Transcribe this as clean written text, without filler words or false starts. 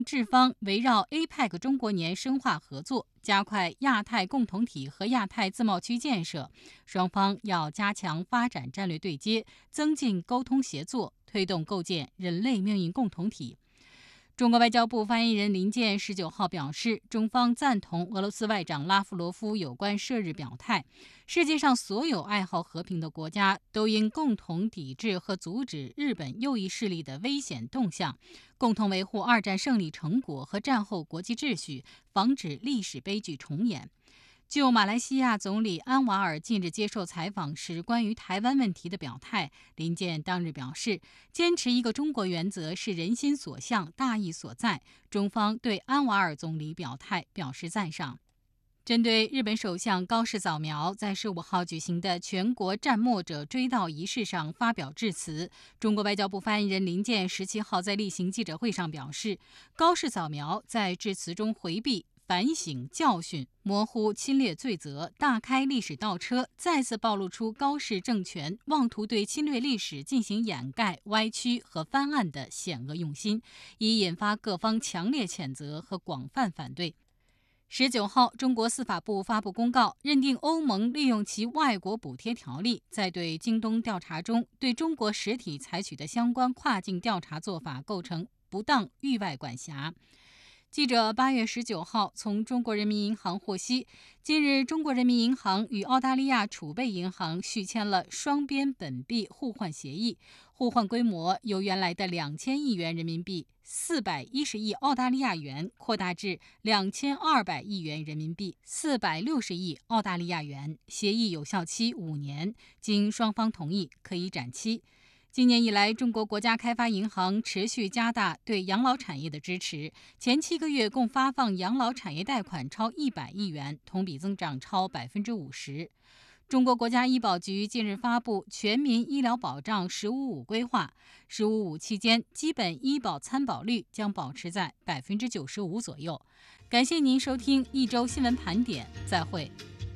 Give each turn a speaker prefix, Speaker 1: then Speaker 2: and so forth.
Speaker 1: 志方围绕 APEC 中国年深化合作，加快亚太共同体和亚太自贸区建设。双方要加强发展战略对接，增进沟通协作，推动构建人类命运共同体。中国外交部发言人林健19号表示，中方赞同俄罗斯外长拉夫罗夫有关涉日表态，世界上所有爱好和平的国家都应共同抵制和阻止日本右翼势力的危险动向，共同维护二战胜利成果和战后国际秩序，防止历史悲剧重演。就马来西亚总理安瓦尔近日接受采访时关于台湾问题的表态，林健当日表示，坚持一个中国原则是人心所向、大义所在。中方对安瓦尔总理表态表示赞赏。针对日本首相高市早苗在15号举行的全国战没者追悼仪式上发表致辞，中国外交部发言人林健17号在例行记者会上表示，高市早苗在致辞中回避反省教训，模糊侵略罪责，大开历史倒车，再次暴露出高市政权妄图对侵略历史进行掩盖、歪曲和翻案的险恶用心，已引发各方强烈谴责和广泛反对。19号，中国司法部发布公告，认定欧盟利用其外国补贴条例，在对京东调查中对中国实体采取的相关跨境调查做法构成不当域外管辖。记者8月19号从中国人民银行获悉，近日中国人民银行与澳大利亚储备银行续签了双边本币互换协议，互换规模由原来的2000亿元人民币、410亿澳大利亚元扩大至2200亿元人民币、460亿澳大利亚元。协议有效期5年，经双方同意可以展期。今年以来，中国国家开发银行持续加大对养老产业的支持，前7个月共发放养老产业贷款超100亿元，同比增长超50%。中国国家医保局近日发布全民医疗保障“十五五”规划，“十五五”期间，基本医保参保率将保持在95%左右。感谢您收听一周新闻盘点，再会。